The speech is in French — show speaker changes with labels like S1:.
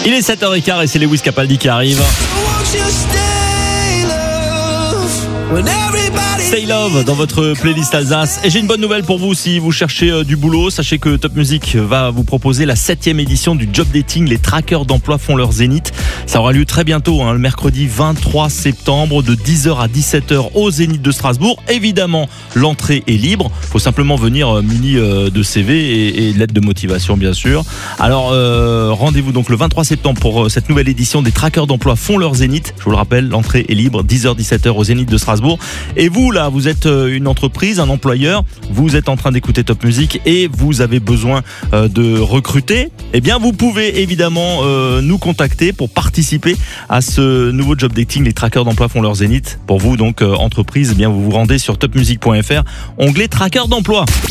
S1: Il est 7h15 et c'est Lewis Capaldi qui arrive. Stay Love dans votre playlist Alsace. Et j'ai une bonne nouvelle pour vous si vous cherchez du boulot. Sachez que Top Music va vous proposer la 7e édition du job dating. Les traqueurs d'emploi font leur zénith. Ça aura lieu très bientôt, le mercredi 23 septembre de 10h à 17h au Zénith de Strasbourg. Évidemment, l'entrée est libre. Il faut simplement venir muni de CV et de lettre de motivation, bien sûr. Alors, rendez-vous donc le 23 septembre pour cette nouvelle édition des traqueurs d'emploi font leur zénith. Je vous le rappelle, l'entrée est libre, 10h, 17h au Zénith de Strasbourg. Et vous, là, vous êtes une entreprise, un employeur, vous êtes en train d'écouter Top Music et vous avez besoin de recruter. Eh bien, vous pouvez évidemment nous contacter pour participer à ce nouveau job dating. Les traqueurs d'emploi font leur zénith. Pour vous, donc, entreprise, eh bien, vous vous rendez sur topmusic.fr, onglet traqueurs d'emploi.